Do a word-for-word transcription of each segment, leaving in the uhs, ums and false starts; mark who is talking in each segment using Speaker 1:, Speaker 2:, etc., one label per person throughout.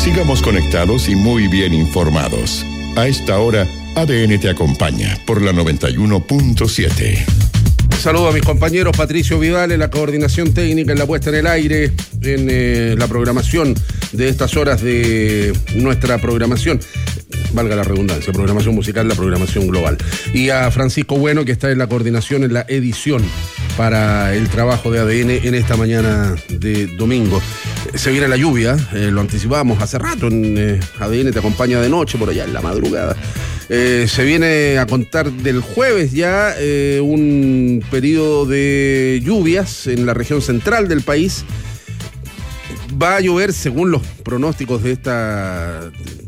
Speaker 1: Sigamos conectados y muy bien informados. A esta hora, A D N te acompaña por la noventa y uno punto siete.
Speaker 2: Saludo a mis compañeros Patricio Vidal en la coordinación técnica, en la puesta en el aire, en eh, la programación de estas horas de nuestra programación, valga la redundancia, programación musical, la programación global. Y a Francisco Bueno, que está en la coordinación, en la edición para el trabajo de A D N en esta mañana de domingo. Se viene la lluvia, eh, lo anticipábamos hace rato en eh, A D N te acompaña de noche, por allá en la madrugada. Eh, se viene a contar del jueves ya eh, un periodo de lluvias en la región central del país. Va a llover según los pronósticos de esta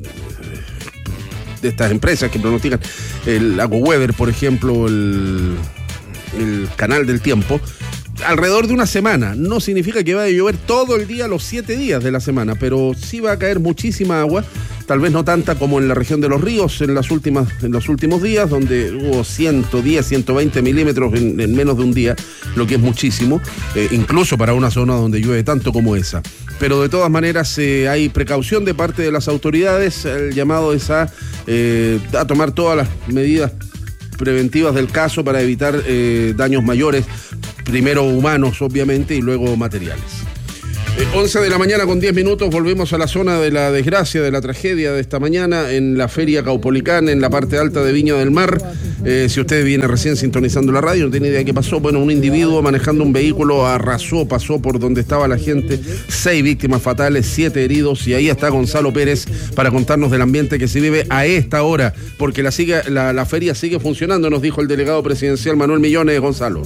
Speaker 2: de estas empresas que pronostican, el AccuWeather, por ejemplo, el, el Canal del Tiempo, alrededor de una semana. No significa que vaya a llover todo el día, los siete días de la semana, pero sí va a caer muchísima agua, tal vez no tanta como en la región de los ríos en las últimas, en los últimos días, donde hubo ciento diez, ciento veinte milímetros en, en menos de un día, lo que es muchísimo, eh, incluso para una zona donde llueve tanto como esa. Pero de todas maneras eh, hay precaución de parte de las autoridades. El llamado es a, eh, a tomar todas las medidas preventivas del caso para evitar eh, daños mayores, primero humanos obviamente y luego materiales. Eh, once de la mañana con diez minutos, volvemos a la zona de la desgracia, de la tragedia de esta mañana en la Feria Caupolicán, en la parte alta de Viña del Mar. Eh, si usted viene recién sintonizando la radio, no tiene idea de qué pasó. Bueno, un individuo manejando un vehículo arrasó, pasó por donde estaba la gente, seis víctimas fatales, siete heridos, y ahí está Gonzalo Pérez para contarnos del ambiente que se vive a esta hora, porque la, sigue, la, la feria sigue funcionando, nos dijo el delegado presidencial Manuel Millones. Gonzalo.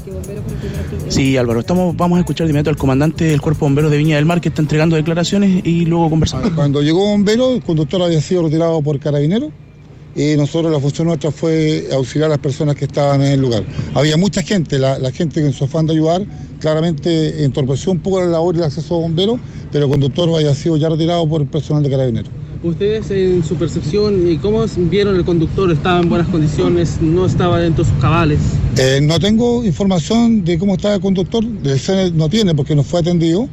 Speaker 3: Sí, Álvaro, estamos, vamos a escuchar de inmediato al comandante del Cuerpo de Bomberos de Viña del Mar, que está entregando declaraciones, y luego conversamos.
Speaker 4: Cuando llegó bombero, el conductor había sido retirado por carabineros, y nosotros, la función nuestra fue auxiliar a las personas que estaban en el lugar. Había mucha gente, la, la gente que en su afán de ayudar claramente entorpeció un poco la labor y el acceso a bomberos, pero el conductor había sido ya retirado por el personal de carabineros.
Speaker 5: Ustedes, en su percepción, ¿y cómo vieron el conductor? ¿Estaba en buenas condiciones? ¿No estaba dentro de sus cabales?
Speaker 4: Eh, no tengo información de cómo estaba el conductor, el C N no tiene porque no fue atendido,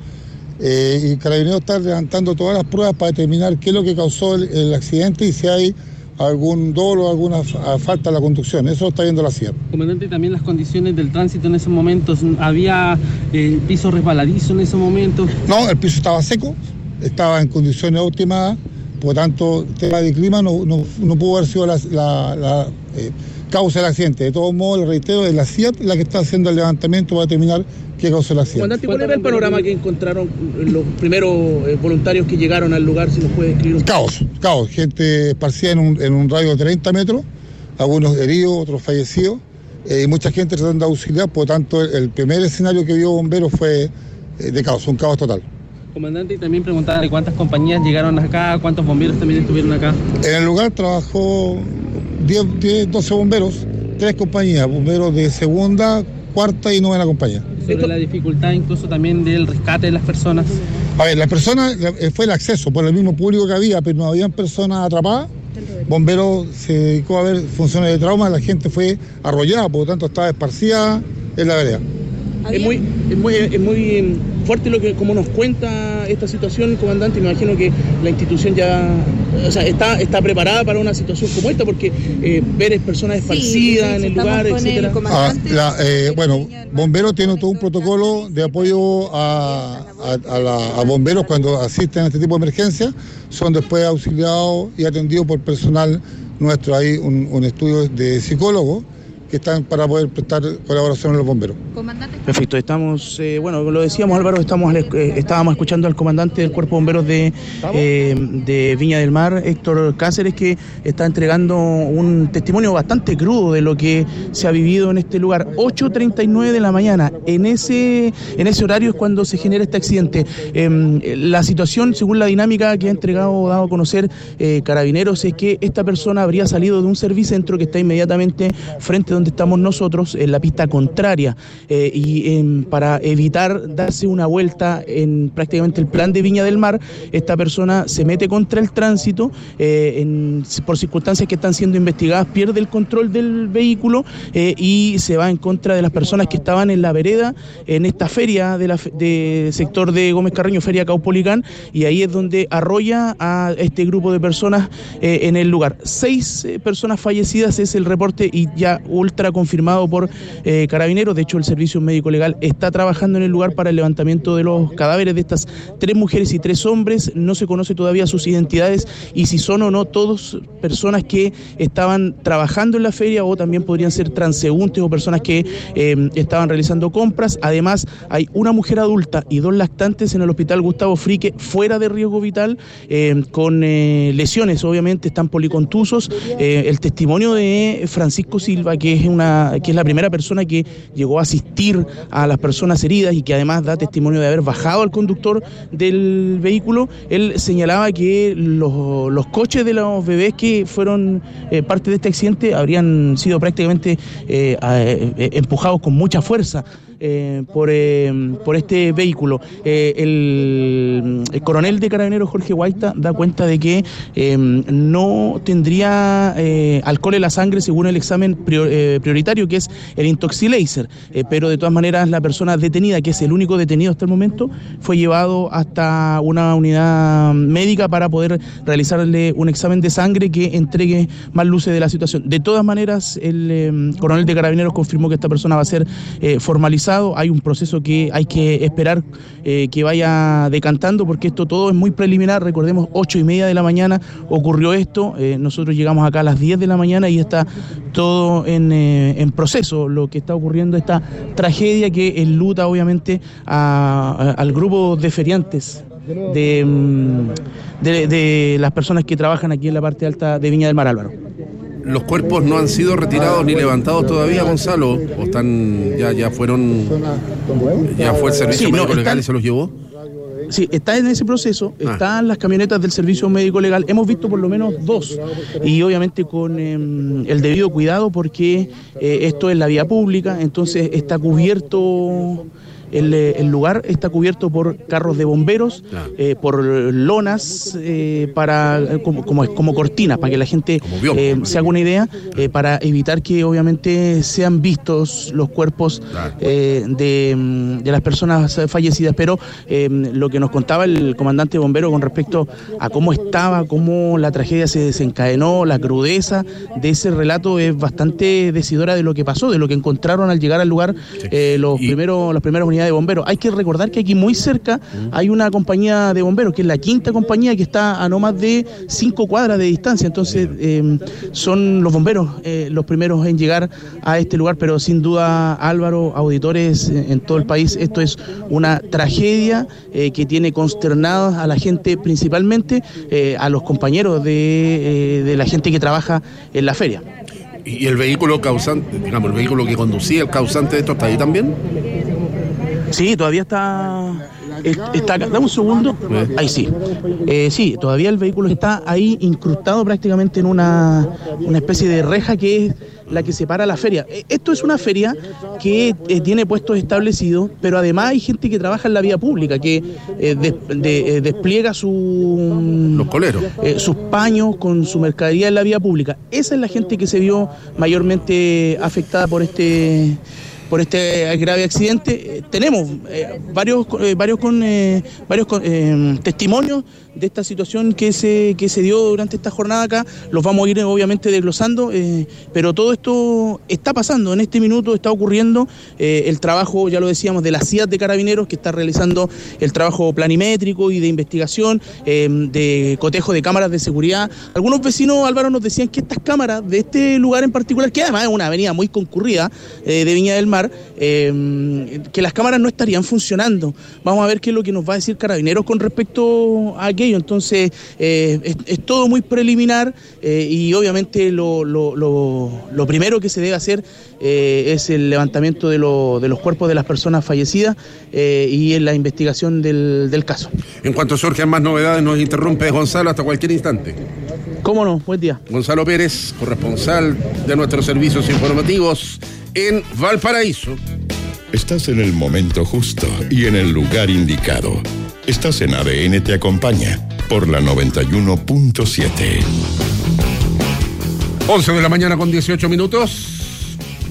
Speaker 4: eh, y Carabineros está levantando todas las pruebas para determinar qué es lo que causó el, el accidente y si hay algún dolo, alguna falta a la conducción. Eso lo está viendo la C I A P.
Speaker 5: Comandante, también las condiciones del tránsito en esos momentos, ¿había eh, piso resbaladizo en esos momentos?
Speaker 4: No, el piso estaba seco, estaba en condiciones óptimas. Por lo tanto, el tema de clima no, no, no pudo haber sido la, la, la eh, causa del accidente. De todos modos, le reitero, es la C I A P la que está haciendo el levantamiento para determinar qué causó el accidente.
Speaker 5: Comandante, ¿cuál era el panorama que encontraron los primeros eh, voluntarios que llegaron al lugar? Si nos puede describir un poco.
Speaker 4: Caos, caos. Gente esparcida en un, en un radio de treinta metros, algunos heridos, otros fallecidos, eh, y mucha gente tratando de auxiliar. Por lo tanto, el, el primer escenario que vio bomberos fue eh, de caos, un caos total.
Speaker 5: Comandante, y también preguntaba de cuántas compañías llegaron acá, cuántos bomberos también estuvieron acá.
Speaker 4: En el lugar trabajó diez, diez, doce bomberos, tres compañías, bomberos de segunda, cuarta y novena compañía.
Speaker 5: Sobre la dificultad incluso también del rescate de las personas.
Speaker 4: A ver, las personas, fue el acceso por el mismo público que había, pero no habían personas atrapadas. Bomberos se dedicó a ver funciones de trauma, la gente fue arrollada, por lo tanto estaba esparcida en la vereda.
Speaker 5: Es muy, es muy, es muy fuerte lo que como nos cuenta esta situación, comandante. Me imagino que la institución ya, o sea, está, está preparada para una situación como esta, porque eh, ver personas esparcidas sí, en el lugar, etcétera. El
Speaker 4: ah, la, eh, bueno, bomberos tienen todo un protocolo de apoyo a, a, a, la, a bomberos cuando asisten a este tipo de emergencias. Son después auxiliados y atendidos por personal nuestro. Hay un, un estudio de psicólogos que están para poder prestar colaboración a los bomberos.
Speaker 3: Comandante. Perfecto, estamos, eh, bueno, lo decíamos Álvaro, estamos, eh, estábamos escuchando al comandante del Cuerpo de Bomberos de, eh, de Viña del Mar, Héctor Cáceres, que está entregando un testimonio bastante crudo de lo que se ha vivido en este lugar. ocho treinta y nueve de la mañana, en ese, en ese horario es cuando se genera este accidente. Eh, la situación, según la dinámica que ha entregado o dado a conocer eh, Carabineros, es que esta persona habría salido de un servicentro que está inmediatamente frente donde donde estamos nosotros, en la pista contraria, eh, y eh, para evitar darse una vuelta en prácticamente el plan de Viña del Mar, esta persona se mete contra el tránsito, eh, en, por circunstancias que están siendo investigadas, pierde el control del vehículo eh, y se va en contra de las personas que estaban en la vereda, en esta feria de la de sector de Gómez Carreño, Feria Caupolicán, y ahí es donde arrolla a este grupo de personas eh, en el lugar. Seis eh, personas fallecidas es el reporte y ya ultra confirmado por eh, Carabineros. De hecho, el Servicio Médico Legal está trabajando en el lugar para el levantamiento de los cadáveres de estas tres mujeres y tres hombres. No se conoce todavía sus identidades y si son o no todos personas que estaban trabajando en la feria o también podrían ser transeúntes o personas que eh, estaban realizando compras. Además, hay una mujer adulta y dos lactantes en el hospital Gustavo Frique fuera de riesgo vital, eh, con eh, lesiones, obviamente están policontusos. Eh, el testimonio de Francisco Silva, que es una que es la primera persona que llegó a asistir a las personas heridas y que además da testimonio de haber bajado al conductor del vehículo, él señalaba que los, los coches de los bebés que fueron eh, parte de este accidente habrían sido prácticamente eh, eh, empujados con mucha fuerza Eh, por, eh, por este vehículo. Eh, el, el coronel de Carabineros Jorge Guaita da cuenta de que eh, no tendría eh, alcohol en la sangre según el examen prior, eh, prioritario, que es el Intoxilaser, eh, pero de todas maneras la persona detenida, que es el único detenido hasta el momento, fue llevado hasta una unidad médica para poder realizarle un examen de sangre que entregue más luces de la situación. De todas maneras, el eh, coronel de Carabineros confirmó que esta persona va a ser eh, formalizada. Hay un proceso que hay que esperar eh, que vaya decantando, porque esto todo es muy preliminar. Recordemos, ocho y media de la mañana ocurrió esto, eh, nosotros llegamos acá a las diez de la mañana y está todo en, eh, en proceso lo que está ocurriendo, esta tragedia que enluta obviamente a, a, al grupo de feriantes de, de, de las personas que trabajan aquí en la parte alta de Viña del Mar, Álvaro.
Speaker 2: ¿Los cuerpos no han sido retirados ni levantados todavía, Gonzalo? ¿O están, ya, ya fueron, ya fue el Servicio sí, Médico no, Legal y se los llevó?
Speaker 3: Sí, está en ese proceso, ah. están las camionetas del Servicio Médico Legal, hemos visto por lo menos dos, y obviamente con eh, el debido cuidado, porque eh, esto es la vía pública, entonces está cubierto... El, el lugar está cubierto por carros de bomberos, claro. eh, por lonas, eh, para como, como, como cortinas, para que la gente eh, se haga una idea, eh, para evitar que obviamente sean vistos los cuerpos claro. eh, de, de las personas fallecidas. Pero eh, lo que nos contaba el comandante de bomberos con respecto a cómo estaba, cómo la tragedia se desencadenó, la crudeza de ese relato es bastante decidora de lo que pasó, de lo que encontraron al llegar al lugar sí. eh, los y... primeros, las primeras unidades de bomberos. Hay que recordar que aquí muy cerca hay una compañía de bomberos, que es la quinta compañía, que está a no más de cinco cuadras de distancia. Entonces eh, son los bomberos eh, los primeros en llegar a este lugar, pero sin duda, Álvaro, auditores en todo el país, esto es una tragedia eh, que tiene consternados a la gente, principalmente eh, a los compañeros de, eh, de la gente que trabaja en la feria.
Speaker 2: ¿Y el vehículo causante, digamos, el vehículo que conducía el causante de esto está ahí también?
Speaker 3: Sí, todavía está, está acá. Dame un segundo. Ahí sí. Eh, sí, todavía el vehículo está ahí incrustado prácticamente en una, una especie de reja que es la que separa la feria. Esto es una feria que eh, tiene puestos establecidos, pero además hay gente que trabaja en la vía pública, que eh, de, de, eh, despliega su,
Speaker 2: los coleros,
Speaker 3: eh, sus paños con su mercadería en la vía pública. Esa es la gente que se vio mayormente afectada por este... por este grave accidente. Eh, tenemos eh, varios eh, varios con eh, varios con, eh, testimonios de esta situación que se que se dio durante esta jornada acá. Los vamos a ir obviamente desglosando, eh, pero todo esto está pasando en este minuto, está ocurriendo eh, el trabajo, ya lo decíamos, de la C I A T de Carabineros, que está realizando el trabajo planimétrico y de investigación, eh, de cotejo de cámaras de seguridad. Algunos vecinos, Álvaro, nos decían que estas cámaras de este lugar en particular, que además es una avenida muy concurrida eh, de Viña del Mar, eh, que las cámaras no estarían funcionando. Vamos a ver qué es lo que nos va a decir Carabineros con respecto a aquello. Entonces eh, es, es todo muy preliminar eh, y obviamente lo, lo, lo, lo primero que se debe hacer eh, es el levantamiento de, lo, de los cuerpos de las personas fallecidas eh, y en la investigación del, del caso.
Speaker 2: En cuanto surgen más novedades, nos interrumpe Gonzalo hasta cualquier instante.
Speaker 5: ¿Cómo no? Buen día.
Speaker 2: Gonzalo Pérez, corresponsal de nuestros servicios informativos en Valparaíso.
Speaker 1: Estás en el momento justo y en el lugar indicado. Estás en A D N Te Acompaña por la noventa y uno punto siete.
Speaker 2: once de la mañana con dieciocho minutos.